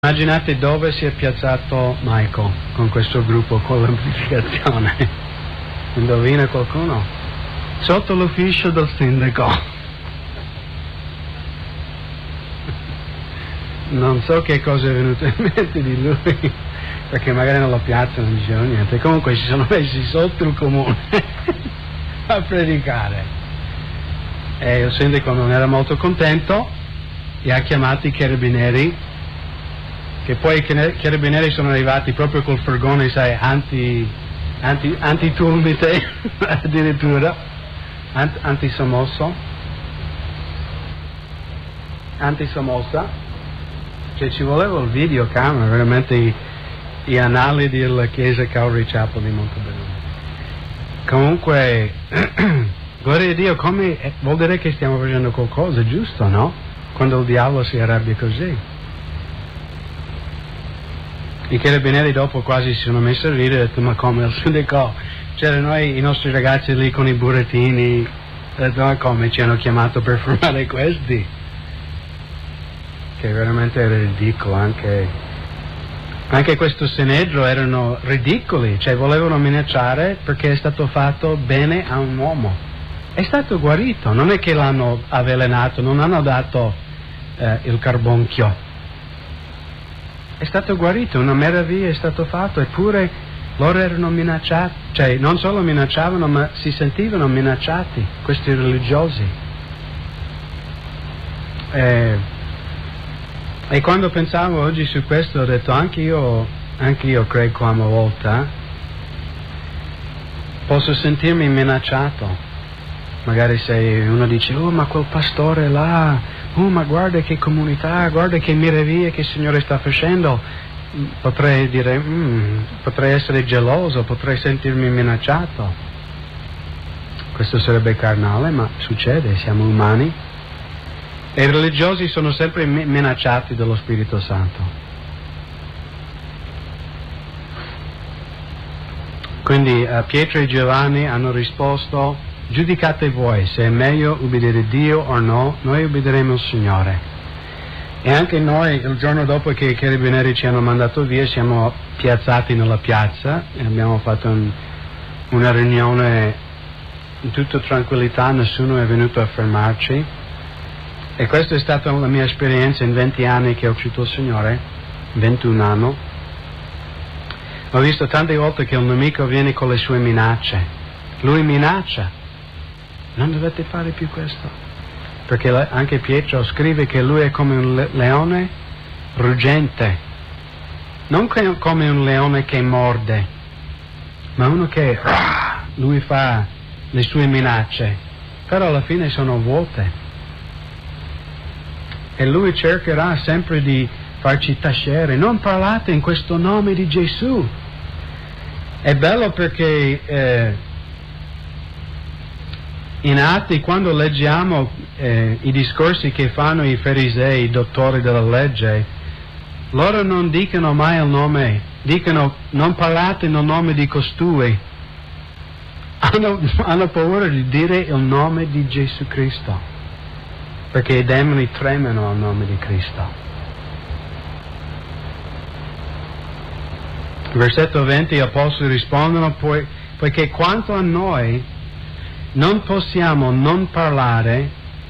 Immaginate dove si è piazzato Michael con questo gruppo, con l'amplificazione. Indovina qualcuno? Sotto l'ufficio del sindaco. Non so che cosa è venuto in mente di lui, perché magari nella piazza non diceva niente. Comunque si sono messi sotto il comune a predicare. E il sindaco non era molto contento e ha chiamato i carabinieri, che poi i carabinieri sono arrivati proprio col furgone, sai, anti-tulmite addirittura, anti-sommossa, cioè ci voleva il videocamera, veramente gli anali della chiesa Calvary Chapel di Montebelluna. Comunque, gloria a Dio, come vuol dire che stiamo facendo qualcosa giusto, no? Quando il diavolo si arrabbia così. I carabinieri dopo quasi si sono messi a ridere e ho detto: ma come, il sindaco, c'erano noi, i nostri ragazzi lì con i burattini, ho detto: ma come, ci hanno chiamato per fermare questi? Che veramente era ridicolo, anche questo Sinedro erano ridicoli, cioè volevano minacciare perché è stato fatto bene a un uomo. È stato guarito, non è che l'hanno avvelenato, non hanno dato il carbonchio. È stato guarito, una meraviglia è stato fatto, eppure loro erano minacciati, cioè non solo minacciavano, ma si sentivano minacciati, questi religiosi. E quando pensavo oggi su questo ho detto: anche io credo a volta posso sentirmi minacciato. Magari se uno dice: oh, ma quel pastore là, oh, ma guarda che comunità, guarda che meraviglia che il Signore sta facendo, potrei dire, potrei essere geloso, potrei sentirmi minacciato. Questo sarebbe carnale, ma succede, siamo umani. E i religiosi sono sempre minacciati dallo Spirito Santo. Quindi Pietro e Giovanni hanno risposto: giudicate voi se è meglio ubbidire Dio o no, noi ubbidiremo il Signore. E anche noi, il giorno dopo che i carabinieri ci hanno mandato via, siamo piazzati nella piazza e abbiamo fatto una riunione in tutta tranquillità, nessuno è venuto a fermarci. E questa è stata la mia esperienza in 20 anni che ho creduto il Signore, 21 anni. Ho visto tante volte che il nemico viene con le sue minacce. Lui minaccia. Non dovete fare più questo, perché anche Pietro scrive che lui è come un leone ruggente, non come un leone che morde, ma uno che lui fa le sue minacce, però alla fine sono vuote, e lui cercherà sempre di farci tacere: non parlate in questo nome di Gesù. È bello perché in Atti, quando leggiamo i discorsi che fanno i farisei, i dottori della legge, loro non dicono mai il nome, dicono: non parlate nel nome di costui. Hanno paura di dire il nome di Gesù Cristo, perché i demoni tremano al nome di Cristo. Versetto 20, gli apostoli rispondono: poiché quanto a noi non possiamo non parlare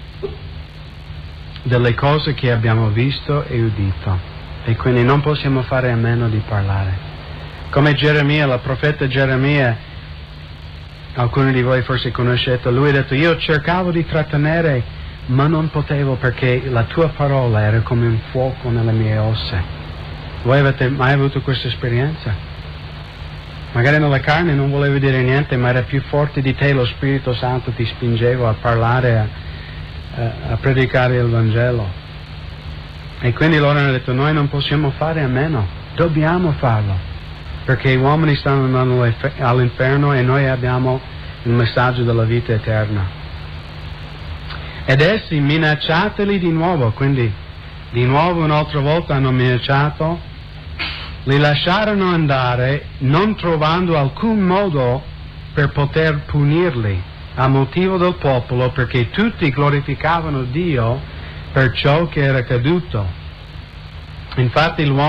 delle cose che abbiamo visto e udito, e quindi non possiamo fare a meno di parlare. Come Geremia, il profeta Geremia, alcuni di voi forse conoscete, lui ha detto: io cercavo di trattenere ma non potevo, perché la tua parola era come un fuoco nelle mie ossa. Voi avete mai avuto questa esperienza? Magari nella carne non volevi dire niente, ma era più forte di te, lo Spirito Santo ti spingeva a parlare, a predicare il Vangelo. E quindi loro hanno detto: noi non possiamo fare a meno, dobbiamo farlo, perché gli uomini stanno andando all'inferno e noi abbiamo il messaggio della vita eterna. Ed essi, minacciateli di nuovo, quindi di nuovo un'altra volta hanno minacciato. Li lasciarono andare, non trovando alcun modo per poter punirli a motivo del popolo, perché tutti glorificavano Dio per ciò che era accaduto. Infatti l'uomo